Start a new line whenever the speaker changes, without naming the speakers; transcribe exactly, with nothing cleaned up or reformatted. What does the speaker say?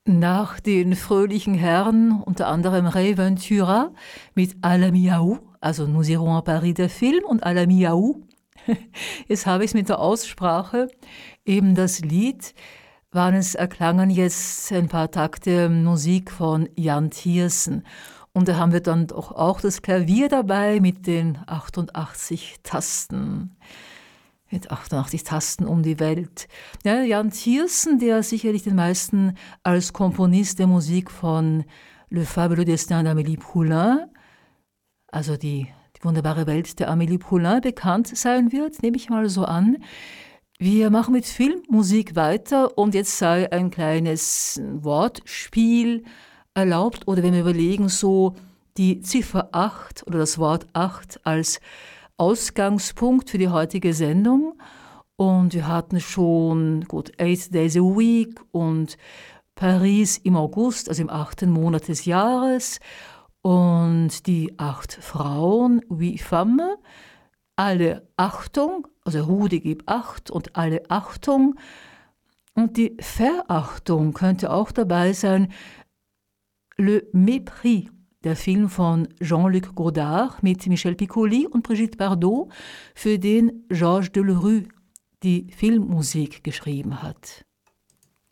Nach den fröhlichen Herren, unter anderem Ray Ventura mit À la Miaou, also Nous irons à Paris der Film und À la Miaou. Jetzt habe ich es mit der Aussprache. Eben das Lied waren es, erklangen jetzt ein paar Takte Musik von Jan Tiersen. Und da haben wir dann doch auch das Klavier dabei mit den achtundachtzig Tasten. Mit achtundachtzig Tasten um die Welt. Ja, Jan Tiersen, der sicherlich den meisten als Komponist der Musik von Le fabuleux destin d'Amélie Poulain, also die, die wunderbare Welt der Amélie Poulain, bekannt sein wird, nehme ich mal so an. Wir machen mit Filmmusik weiter und jetzt sei ein kleines Wortspiel erlaubt, oder wenn wir überlegen, so die Ziffer acht oder das Wort acht als Ausgangspunkt für die heutige Sendung. Und wir hatten schon, gut, Eight Days a Week und Paris im August, also im achten Monat des Jahres. Und die acht Frauen, huit femmes, alle Achtung, also Rudi gib Acht und alle Achtung. Und die Verachtung könnte auch dabei sein, Le Mépris. Der Film von Jean-Luc Godard mit Michel Piccoli und Brigitte Bardot, für den Georges Delerue die Filmmusik geschrieben hat.